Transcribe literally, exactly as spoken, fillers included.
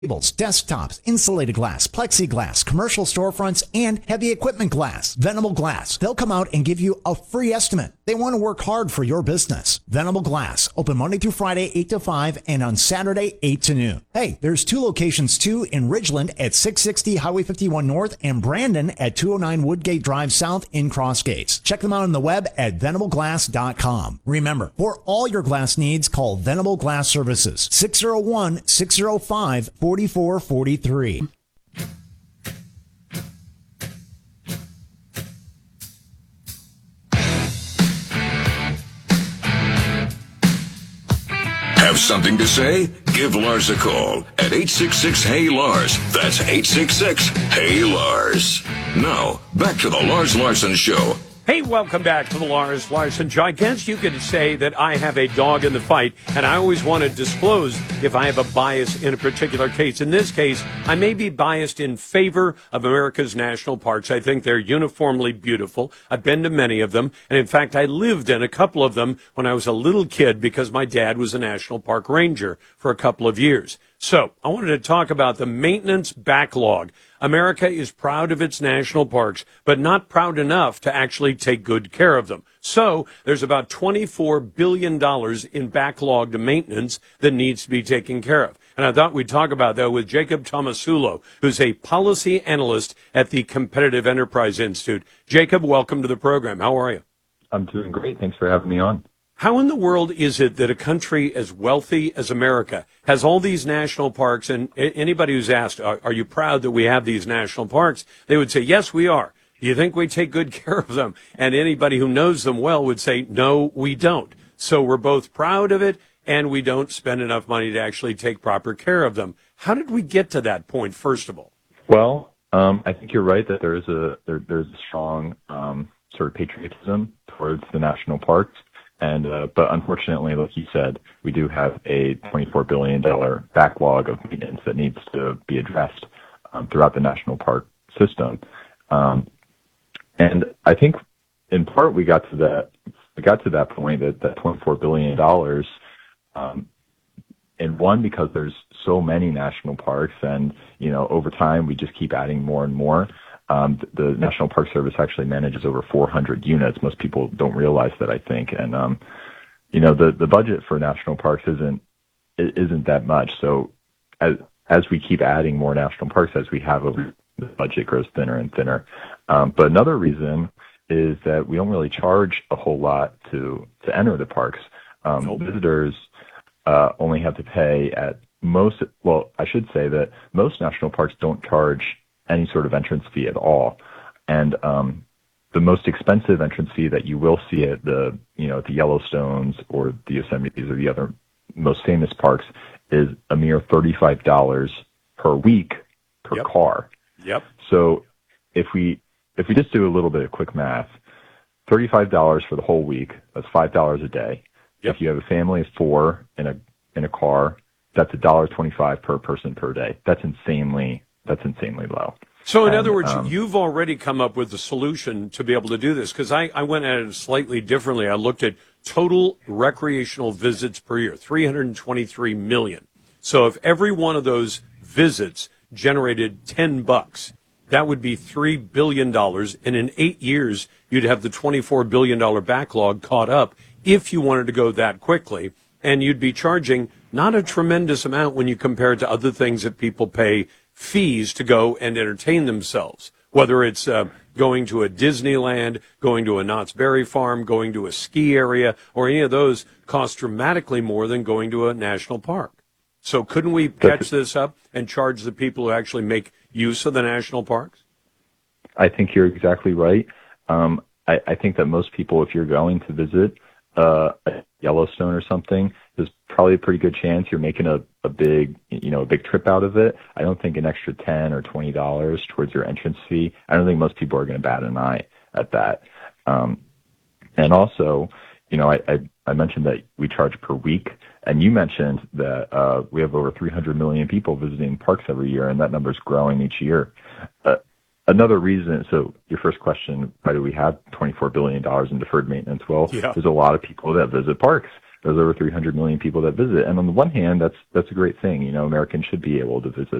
Tables, desktops, insulated glass, plexiglass, commercial storefronts, and heavy equipment glass. Venable Glass. They'll come out and give you a free estimate. They want to work hard for your business. Venable Glass. Open Monday through Friday, eight to five, and on Saturday, eight to noon. Hey, there's two locations, too, in Ridgeland at six sixty Highway fifty-one North and Brandon at two oh nine Woodgate Drive South in Crossgates. Check them out on the web at venable glass dot com. Remember, for all your glass needs, call Venable Glass Services, six oh one, six oh five, forty-four forty-three. Have something to say? Give Lars a call at eight six six, H E Y, Lars. That's eight six six, Hey Lars. Now, back to the Lars Larson Show. Hey, welcome back to the Lars Larson Show. I guess you could say that I have a dog in the fight, and I always want to disclose if I have a bias in a particular case. In this case, I may be biased in favor of America's national parks. I think they're uniformly beautiful. I've been to many of them, and in fact, I lived in a couple of them when I was a little kid because my dad was a national park ranger for a couple of years. So I wanted to talk about the maintenance backlog. America is proud of its national parks, but not proud enough to actually take good care of them. So there's about twenty-four billion dollars in backlogged maintenance that needs to be taken care of. And I thought we'd talk about that with Jacob Tomasulo, who's a policy analyst at the Competitive Enterprise Institute. Jacob, welcome to the program. How are you? I'm doing great. Thanks for having me on. How in the world is it that a country as wealthy as America has all these national parks? And anybody who's asked, are, are you proud that we have these national parks? They would say, yes, we are. Do you think we take good care of them? And anybody who knows them well would say, no, we don't. So we're both proud of it, and we don't spend enough money to actually take proper care of them. How did we get to that point, first of all? Well, um, I think you're right that there is a there, there's a strong um, sort of patriotism towards the national parks. And, uh, but unfortunately, like you said, we do have a twenty-four billion dollars backlog of maintenance that needs to be addressed um, throughout the national park system. Um, and I think in part we got to that, we got to that point that, that twenty-four billion dollars, um, and one, because there's so many national parks and, you know, over time we just keep adding more and more. Um, the National Park Service actually manages over four hundred units. Most people don't realize that, I think. And, um, you know, the, the budget for national parks isn't, isn't that much. So as, as we keep adding more national parks, as we have over, the budget grows thinner and thinner. Um, but another reason is that we don't really charge a whole lot to, to enter the parks. Um, nope. Visitors, uh, only have to pay at most, well, I should say that most national parks don't charge any sort of entrance fee at all. And um, the most expensive entrance fee that you will see at the, you know, at the Yellowstones or the Yosemite's or the other most famous parks is a mere thirty-five dollars per week per yep. car. Yep. So if we if we just do a little bit of quick math, thirty-five dollars for the whole week, that's five dollars a day. Yep. If you have a family of four in a in a car, that's one dollar twenty-five per person per day. That's insanely That's insanely low. So in and, other words, um, you've already come up with a solution to be able to do this, because I, I went at it slightly differently. I looked at total recreational visits per year, three hundred twenty-three million. So if every one of those visits generated ten bucks, that would be three billion dollars. And in eight years, you'd have the twenty-four billion dollars backlog caught up if you wanted to go that quickly. And you'd be charging not a tremendous amount when you compare it to other things that people pay fees to go and entertain themselves, whether it's uh, going to a Disneyland, going to a Knott's Berry Farm, going to a ski area, or any of those cost dramatically more than going to a national park. So couldn't we catch this up and charge the people who actually make use of the national parks? I think you're exactly right. Um, I, I think that most people, if you're going to visit uh, Yellowstone or something, there's probably a pretty good chance you're making a, a big, you know, a big trip out of it. I don't think an extra ten or twenty dollars towards your entrance fee, I don't think most people are going to bat an eye at that. Um, and also, you know, I, I, I mentioned that we charge per week, and you mentioned that uh, we have over three hundred million people visiting parks every year, and that number's growing each year. Uh, Another reason, so your first question, why do we have twenty-four billion dollars in deferred maintenance? Well, yeah. there's a lot of people that visit parks. there's over three hundred million people that visit. And on the one hand, that's that's a great thing. You know, Americans should be able to visit